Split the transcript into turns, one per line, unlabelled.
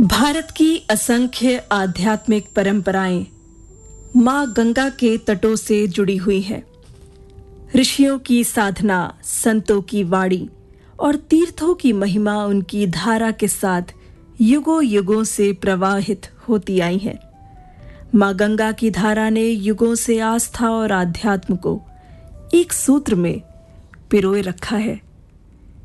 भारत की असंख्य आध्यात्मिक परंपराएं मां गंगा के तटों से जुड़ी हुई है। ऋषियों की साधना, संतों की वाणी और तीर्थों की महिमा उनकी धारा के साथ युगों युगों से प्रवाहित होती आई है। मां गंगा की धारा ने युगों से आस्था और आध्यात्म को एक सूत्र में पिरोए रखा है।